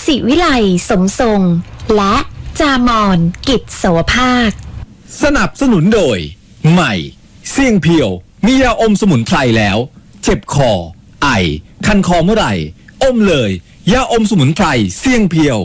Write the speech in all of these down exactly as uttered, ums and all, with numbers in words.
ศิวิไลสมทรงและจามอนกิจโสภาคสนับสนุนโดยใหม่เสี่ยงเพียวมียาอมสมุนไพรแล้วเจ็บคอไอคันคอเมื่อไหร่อมเลยยาอมสมุนไพรเสี่ยงเพียว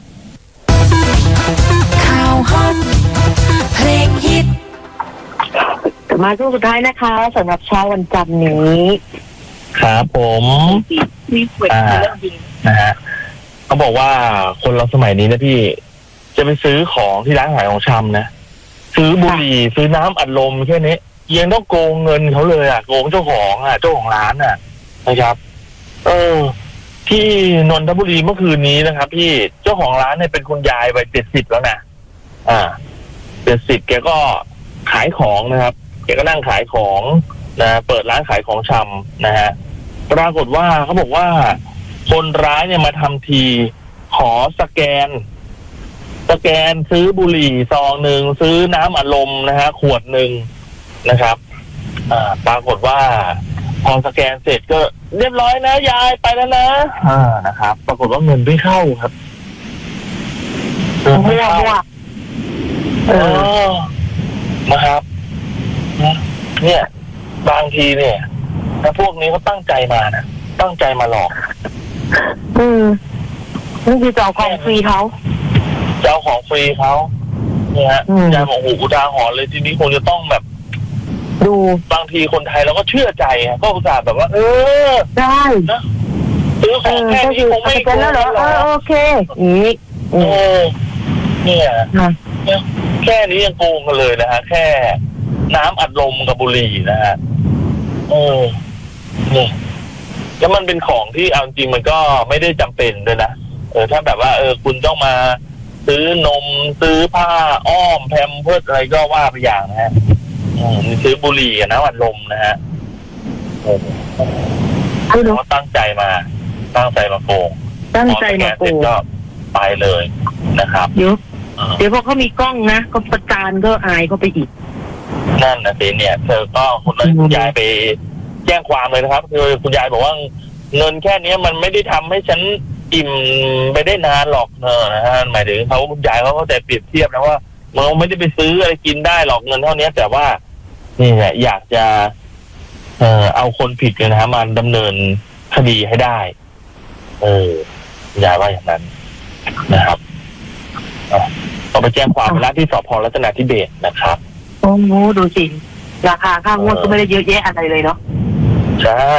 ข่าวฮอตเพลงฮิตมาช่วงสุดท้ายนะคะสำหรับเช้าวันจันทร์นี้ครับผมมีคุยเรื่องดีนะฮะเขาบอกว่าคนเราสมัยนี้นะพี่จะไปซื้อของที่ร้านขายของชำนะซื้อบุหรี่ซื้อน้ำอัดลมแค่นี้ยังต้องโกงเงินเขาเลยอ่ะโกงเจ้าของอ่ะเจ้าของร้านอ่ะนะครับเออที่นนทบุรีเมื่อคืนนี้นะครับพี่เจ้าของร้านเนี่ยเป็นคุณยายวัยเจ็ดสิบแล้วนะอ่าเจ็ดสิบแกก็ขายของนะครับแกก็นั่งขายของนะเปิดร้านขายของชำนะฮะปรากฏว่าเขาบอกว่าคนร้ายเนี่ยมาทำทีขอสแกนสแกนซื้อบุหรี่ซองหนึ่งซื้อน้ำอัดลมนะฮะขวดหนึ่งนะครับอ่าปรากฏว่าพอสแกนเสร็จก็เรียบร้อยนะยายไปแล้วนะอ่านะครับปรากฏว่าเงินไม่เข้าครับเงินไม่เข้าเออนะครับเนี่ยบางทีเนี่ยถ้าพวกนี้เขาตั้งใจมานะตั้งใจมาหลอกอืมนี่คือจะเอาของฟรีเขาจะเอาของฟรีเขาเนี่ยฮะยายบอกโอ้โหอุทาหรณ์เลยทีนี้คงจะต้องแบบดูบางทีคนไทยเราก็เชื่อใจก็อุตส่าห์แบบว่าเออได้นะซื้อของแค่นี้คงไม่โกงแล้วเหรอเออโอเคนี่โอ้เนี่ยแค่นี้ยังโกงกันเลยนะฮะแค่น้ำอัดลมกับบุหรี่นะฮะโอ้นี่แล้วมันเป็นของที่เอาจริงมันก็ไม่ได้จำเป็นด้วยนะเออถ้าแบบว่าเออคุณต้องมาซื้อนมซื้อผ้าอ้อมแพมเพิร์สอะไรก็ว่าไปอย่างนะฮะอืมซื้อบุหรี่กับน้ำอัดลมนะฮะโอ้เขาตั้งใจมาตั้งใจมาโกงตั้งใจมาโกงก็ไปเลยนะครับเดี๋ยวเดี๋ยวพอเขามีกล้องนะก็ประจานก็อายก็ไปอีกนั่นนะสิเนี่ยเธอก็คุณยายไปแจ้งความเลยนะครับคือคุณยายบอกว่าเงินแค่นี้มันไม่ได้ทำให้ฉันอิ่มไปได้นานหรอกเนอะนะฮะหมายถึงเขาคุณยายเขาเข้าใจเปรียบเทียบนะว่ามันไม่ได้ไปซื้ออะไรกินได้หรอกเงินเท่านี้แต่ว่านี่แหละอยากจะเอ่อเอาคนผิดเนี่ยนะฮะมาดำเนินคดีให้ได้เออยายว่าอย่างนั้นนะครับเอาไปแจ้งความแล้วที่สพ.รัตนทิเบศรนะครับโอ้โหดูสิราคาค่างวดก็ไม่ได้เยอะแยะอะไรเลยเนาะใช่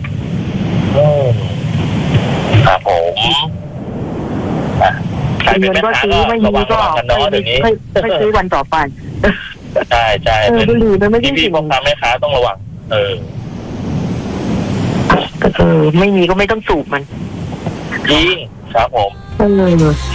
ครับผมเงินก็ซื้อไม่มีก็ไปซื้อวันต่อไปใช่ใช่เป็นพี่พ่อค้าแม่ค้าต้องระวังเออเออไม่มีก็ไม่ต้องสูบมันจริงครับผมเออ